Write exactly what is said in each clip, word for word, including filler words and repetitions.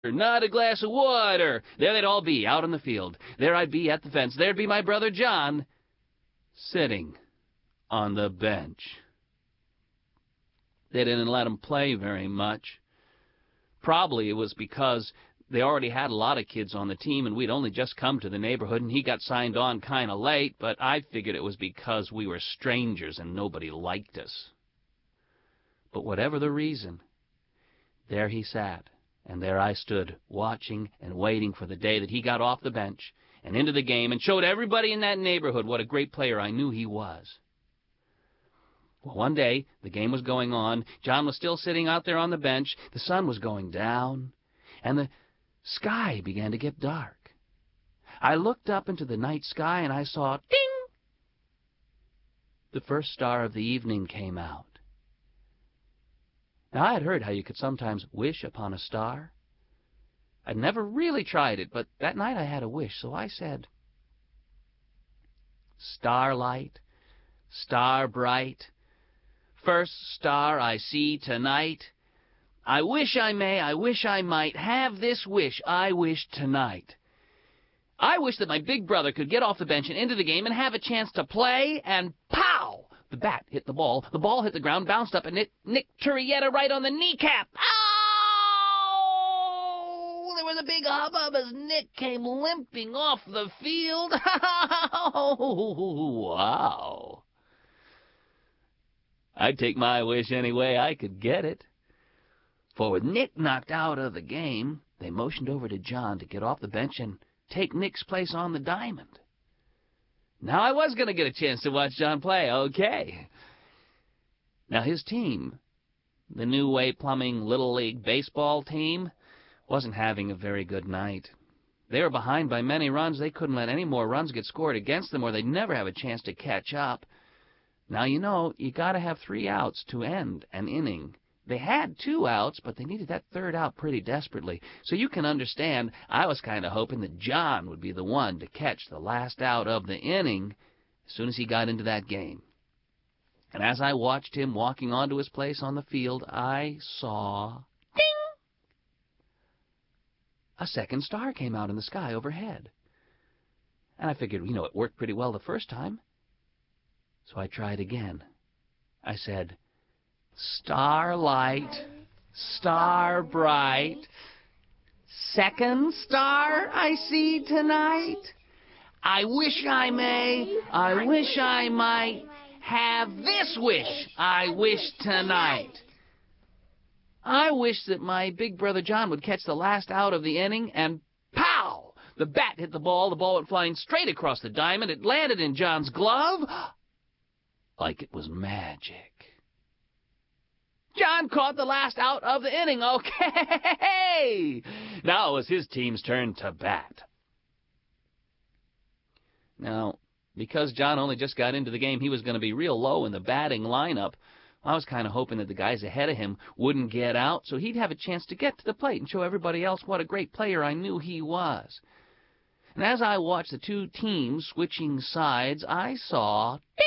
Not a glass of water. There they'd all be, out on the field. There I'd be at the fence. There'd be my brother John, sitting on the bench. They didn't let him play very much. Probably it was because they already had a lot of kids on the team, and we'd only just come to the neighborhood, and he got signed on kind of late, but I figured it was because we were strangers and nobody liked us. But whatever the reason, there he sat. And there I stood, watching and waiting for the day that he got off the bench and into the game and showed everybody in that neighborhood what a great player I knew he was. Well, one day, the game was going on. John was still sitting out there on the bench. The sun was going down, and the sky began to get dark. I looked up into the night sky, and I saw, ding! The first star of the evening came out. Now, I had heard how you could sometimes wish upon a star. I'd never really tried it, but that night I had a wish, so I said, "Starlight, star bright, first star I see tonight. I wish I may, I wish I might have this wish I wish tonight. I wish that my big brother could get off the bench and into the game and have a chance to play, and pow! The bat hit the ball. The ball hit the ground, bounced up, and it nicked Turrieta right on the kneecap. Ow! There was a big hubbub as Nick came limping off the field. Oh, wow. I'd take my wish any way I could get it. For with Nick knocked out of the game, they motioned over to John to get off the bench and take Nick's place on the diamond. Now I was going to get a chance to watch John play, okay. Now his team, the New Way Plumbing Little League Baseball team, wasn't having a very good night. They were behind by many runs. They couldn't let any more runs get scored against them or they'd never have a chance to catch up. Now, you know, you got to have three outs to end an inning. They had two outs, but they needed that third out pretty desperately. So you can understand, I was kind of hoping that John would be the one to catch the last out of the inning as soon as he got into that game. And as I watched him walking onto his place on the field, I saw, ding! A second star came out in the sky overhead. And I figured, you know, it worked pretty well the first time. So I tried again. I said, "Starlight, star bright, second star I see tonight. I wish I may, I wish I might, have this wish I wish tonight. I wish that my big brother John would catch the last out of the inning, and pow! The bat hit the ball. The ball went flying straight across the diamond. It landed in John's glove like it was magic. John caught the last out of the inning. Okay! Now it was his team's turn to bat. Now, because John only just got into the game, he was going to be real low in the batting lineup. I was kind of hoping that the guys ahead of him wouldn't get out, so he'd have a chance to get to the plate and show everybody else what a great player I knew he was. And as I watched the two teams switching sides, I saw, ding!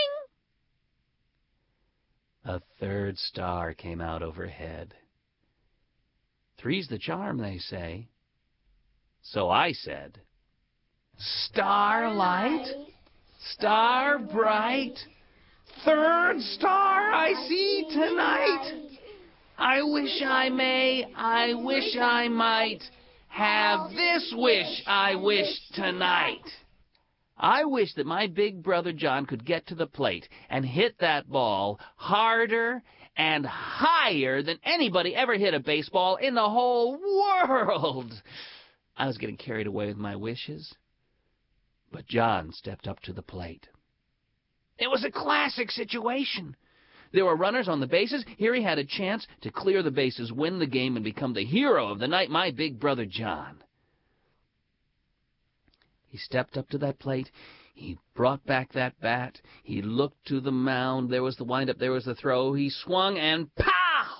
A third star came out overhead. Three's the charm, they say. So I said, "Starlight, star bright, third star I see tonight. I wish I may, I wish I might, have this wish I wish tonight. I wish that my big brother John could get to the plate and hit that ball harder and higher than anybody ever hit a baseball in the whole world." I was getting carried away with my wishes, but John stepped up to the plate. It was a classic situation. There were runners on the bases. Here he had a chance to clear the bases, win the game, and become the hero of the night, my big brother John. He stepped up to that plate. He brought back that bat. He looked to the mound. There was the windup. There was the throw. He swung, and pow!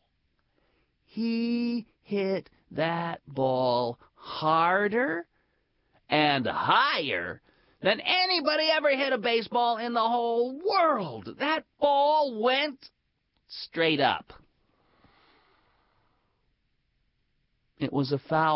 He hit that ball harder and higher than anybody ever hit a baseball in the whole world. That ball went straight up. It was a foul